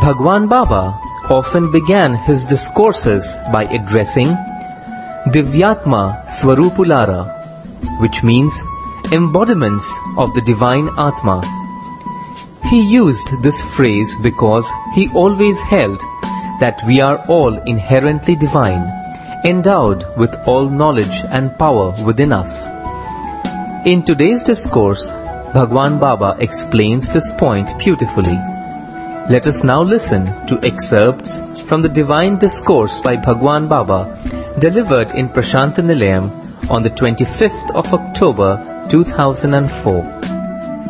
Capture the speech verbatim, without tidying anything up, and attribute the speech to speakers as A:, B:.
A: Bhagwan Baba often began his discourses by addressing Divyatma Swarupulara, which means embodiments of the divine Atma. He used this phrase because he always held that we are all inherently divine, endowed with all knowledge and power within us. In today's discourse, Bhagwan Baba explains this point beautifully. Let us now listen to excerpts from the divine discourse by Bhagwan Baba delivered in Prashanta Nilayam on the twenty-fifth of October two thousand four.